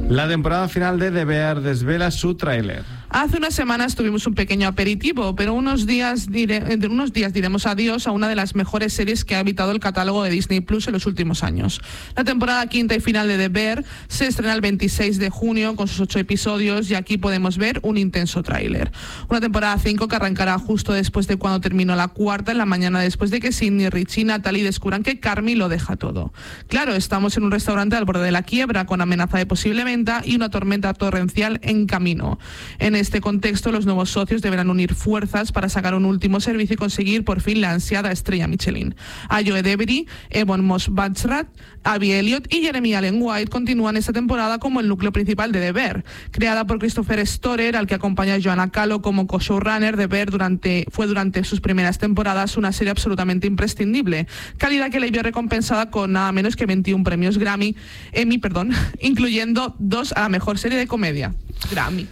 La temporada final de The Bear desvela su tráiler. Hace unas semanas tuvimos un pequeño aperitivo, pero unos días diremos adiós a una de las mejores series que ha habitado el catálogo de Disney Plus en los últimos años. La temporada quinta y final de The Bear se estrena el 26 de junio con sus 8 episodios y aquí podemos ver un intenso tráiler. Una temporada 5 que arrancará justo después de cuando terminó la cuarta, en la mañana después de que Sidney, Richie y Natalie descubran que Carmy lo deja todo. Claro, estamos en un restaurante al borde de la quiebra con amenaza de posible venta y una tormenta torrencial en camino. En este contexto, los nuevos socios deberán unir fuerzas para sacar un último servicio y conseguir por fin la ansiada estrella Michelin. Ayo Edebiri, Ebon Moss-Bachrach, Abby Elliott y Jeremy Allen White continúan esta temporada como el núcleo principal de The Bear. Creada por Christopher Storer, al que acompaña Joanna Calo como co-showrunner, The Bear fue durante sus primeras temporadas una serie absolutamente imprescindible, calidad que le vio recompensada con nada menos que 21 premios Emmy, incluyendo 2 a la mejor serie de comedia. Grammy.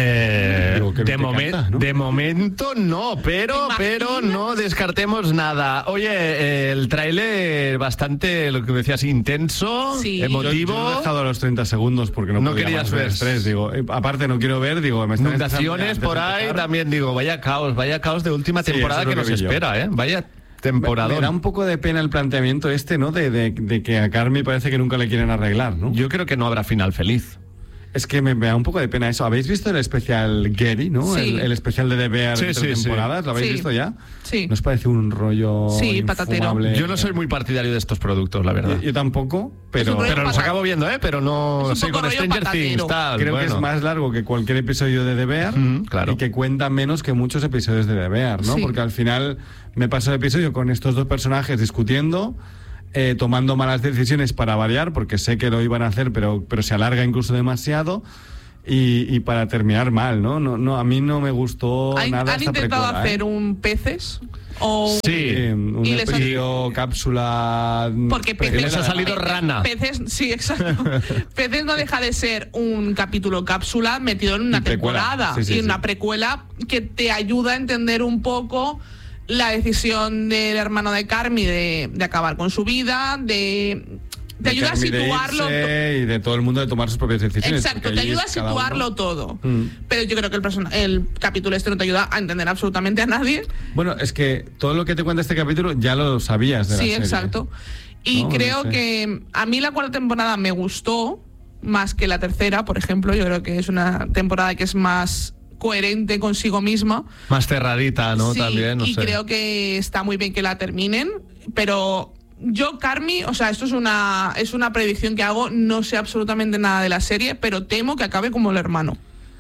De momento no, pero no descartemos nada. Oye, el tráiler bastante, lo que decías, intenso, sí, emotivo. Yo he dejado los 30 segundos porque no querías ver estrés, digo, aparte no quiero ver, digo, me están inundaciones por ahí también, digo, vaya caos de última temporada que nos espera, vaya temporada. Me da un poco de pena el planteamiento ¿no? De que a Carmy parece que nunca le quieren arreglar, ¿no? Yo creo que no habrá final feliz. Es que me da un poco de pena eso. ¿Habéis visto el especial Gary, no? Sí. El especial de The Bear de temporadas. ¿Lo habéis visto ya? Sí. ¿Nos parece un rollo patatero? Yo no soy muy partidario de estos productos, la verdad. Yo tampoco, pero los acabo viendo, pero no sé, con Stranger Things, tal. Creo que es más largo que cualquier episodio de The Bear, claro, y que cuenta menos que muchos episodios de The Bear, ¿no? Sí. Porque al final me paso el episodio con estos dos personajes discutiendo, tomando malas decisiones para variar, porque sé que lo iban a hacer, pero se alarga incluso demasiado. Y para terminar mal, ¿no? A mí no me gustó nada. ¿Han intentado hacer un Peces? O un episodio cápsula. Porque Peces les ha salido rana. Peces, sí, exacto. Peces no deja de ser un capítulo cápsula metido en una temporada. Y una precuela que te ayuda a entender un poco la decisión del hermano de Carmy de acabar con su vida, te ayuda a situarlo y de todo el mundo de tomar sus propias decisiones. Exacto, te ayuda a situarlo todo. Pero yo creo que el capítulo no te ayuda a entender absolutamente a nadie. Bueno, es que todo lo que te cuenta este capítulo ya lo sabías de la serie. Sí, exacto. Y creo que a mí la cuarta temporada me gustó más que la tercera, por ejemplo. Yo creo que es una temporada que es más coherente consigo misma, más cerradita, ¿no? Sí, también, no y sé. Creo que está muy bien que la terminen, pero yo, Carmy, o sea, esto es una predicción que hago, no sé absolutamente nada de la serie, pero temo que acabe como el hermano.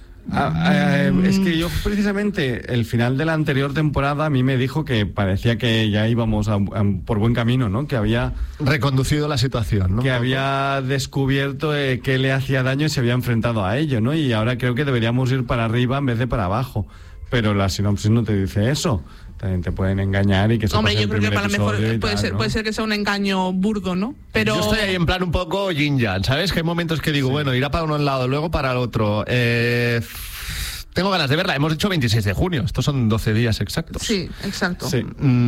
Es que yo precisamente el final de la anterior temporada a mí me dijo que parecía que ya íbamos por buen camino, ¿no? Que había reconducido la situación, ¿no? Que había descubierto qué le hacía daño y se había enfrentado a ello, ¿no? Y ahora creo que deberíamos ir para arriba en vez de para abajo. Pero la sinopsis no te dice eso. También te pueden engañar y que se Hombre, yo creo que para lo mejor ¿no? puede ser que sea un engaño burdo, ¿no? Pero yo estoy ahí en plan un poco yin-yang, ¿sabes? Que hay momentos que digo, bueno, irá para un lado, luego para el otro. Tengo ganas de verla. Hemos dicho 26 de junio. Estos son 12 días exactos. Sí, exacto. Sí.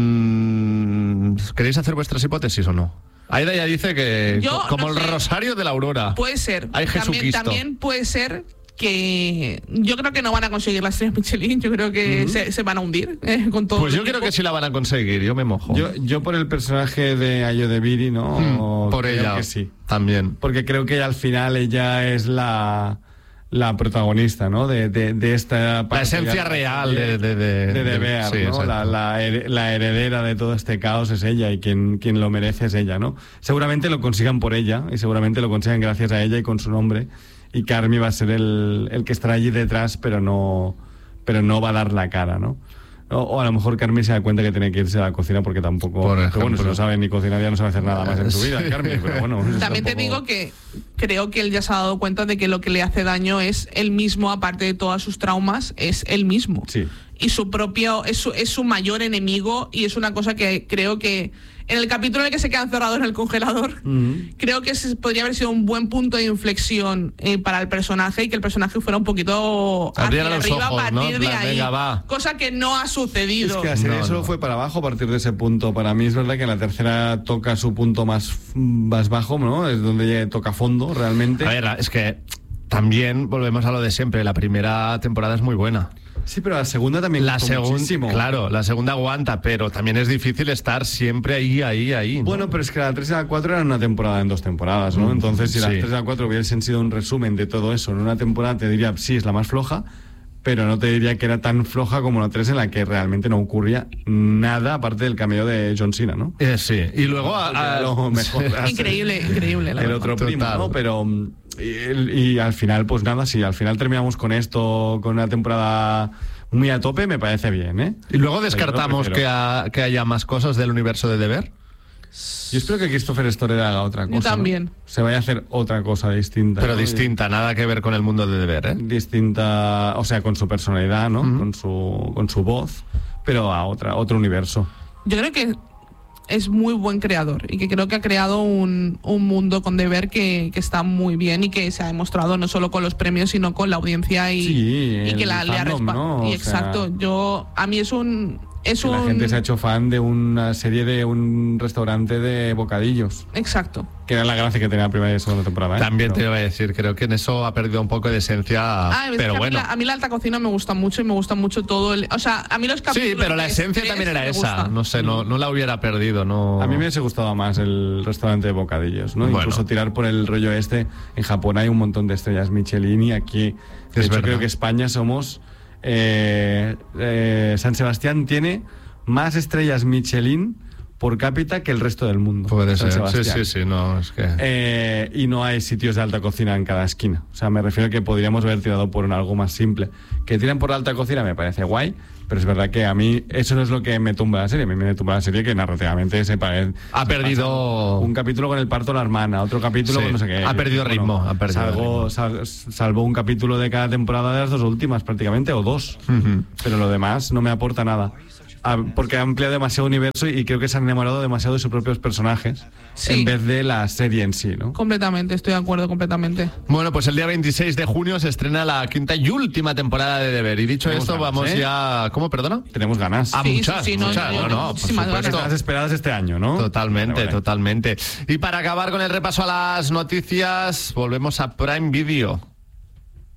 ¿Queréis hacer vuestras hipótesis o no? Aida ya dice que como el rosario de la aurora. Puede ser. Hay Jesucristo. También puede ser que yo creo que no van a conseguir las 3 Michelin. Yo creo que se van a hundir con todo. Pues yo creo que sí la van a conseguir. Yo me mojo. Yo por el personaje de Ayo Edebiri, ¿no? Por creo ella que sí. También. Porque creo que al final ella es la protagonista, ¿no? De esta la esencia real de The Bear, sí, ¿no? La heredera de todo este caos es ella y quien lo merece es ella, ¿no? Seguramente lo consigan por ella y seguramente lo consigan gracias a ella y con su nombre, y Carmy va a ser el que estará allí detrás, pero no va a dar la cara, ¿no? O a lo mejor Carmy se da cuenta que tiene que irse a la cocina porque tampoco... Bueno, si no sabe ni cocinar ya no sabe hacer nada más en su vida, Carmy, pero bueno... También te digo que creo que él ya se ha dado cuenta de que lo que le hace daño es él mismo, aparte de todos sus traumas, es él mismo. Sí. Y su propio... es su mayor enemigo, y es una cosa que creo que... En el capítulo en el que se queda encerrado en el congelador, creo que podría haber sido un buen punto de inflexión para el personaje, y que el personaje fuera un poquito hacia arriba a partir de ahí. Venga, cosa que no ha sucedido. Es que la serie solo fue para abajo a partir de ese punto. Para mí es verdad que en la tercera toca su punto más bajo, ¿no? Es donde toca fondo realmente. A ver, es que también volvemos a lo de siempre. La primera temporada es muy buena. Sí, pero la segunda también La costó muchísimo. Claro, la segunda aguanta, pero también es difícil estar siempre ahí, ¿no? Bueno, pero es que la 3 y la 4 eran una temporada en 2 temporadas, ¿no? Entonces, si la sí. 3 y la 4 hubiesen sido un resumen de todo eso en una temporada, te diría, sí, es la más floja, pero no te diría que era tan floja como la 3 en la que realmente no ocurría nada aparte del cameo de John Cena, ¿no? Sí, y luego... Lo mejor. Increíble, la El verdad. otro primo, Total. ¿no? Pero... Y al final, pues nada, si al final terminamos con esto, con una temporada muy a tope, me parece bien, ¿eh? Y luego O sea, yo lo descartamos prefiero. que haya más cosas del universo de Deber. Yo espero que Christopher Storer haga otra cosa. Yo también. ¿no? Se vaya a hacer otra cosa distinta. Pero ¿no? distinta, nada que ver con el mundo de Deber, ¿eh? Distinta, o sea, con su personalidad, ¿no? Con su voz, pero a otro universo. Yo creo que es muy buen creador y que creo que ha creado un mundo con Deber que está muy bien y que se ha demostrado no solo con los premios sino con la audiencia y que le ha fandom, ¿no? y O exacto. A mí la gente se ha hecho fan de una serie de un restaurante de bocadillos, exacto. que era la gracia que tenía la primera y segunda temporada, ¿eh? También Pero- te iba a decir, creo que en eso ha perdido un poco de esencia, Es pero que bueno. a mí la alta cocina me gusta mucho y me gusta mucho todo o sea, a mí los capítulos Sí, pero la de esencia estrés también era me esa. gustan. No sé, no la hubiera perdido, no. A mí me hubiese gustado más el restaurante de bocadillos, ¿no? Bueno. Incluso tirar por el rollo este. En Japón hay un montón de estrellas Michelin y aquí, de Es hecho, verdad. creo que España somos... San Sebastián tiene más estrellas Michelin por cápita que el resto del mundo. Puede San ser. Sebastián. Sí, no, es que. Y no hay sitios de alta cocina en cada esquina. O sea, me refiero a que podríamos haber tirado por algo más simple. Que tiren por la alta cocina me parece guay, pero es verdad que a mí eso no es lo que me tumba la serie. A mí me tumba la serie que narrativamente se parece. Ha perdido. Un capítulo con el parto de la hermana, otro capítulo Sí, con no sé qué. ha perdido ritmo, ha perdido Salvo un capítulo de cada temporada de las 2 últimas, prácticamente, o 2. Pero lo demás no me aporta nada. Porque ha ampliado demasiado universo y creo que se han enamorado demasiado de sus propios personajes Sí. en vez de la serie en sí, ¿no? Completamente, estoy de acuerdo completamente. Bueno, pues el día 26 de junio se estrena la 5ª y última temporada de Deber. Y dicho Tenemos esto, ganas, vamos ¿eh? ya. ¿Cómo, perdona? Tenemos ganas. Ah, Sí, muchas, sí, no, muchas. yo- No, por muchísimas supuesto. ganas. Las esperadas este año, ¿no? Totalmente, Vale, vale. totalmente. Y para acabar con el repaso a las noticias, volvemos a Prime Video.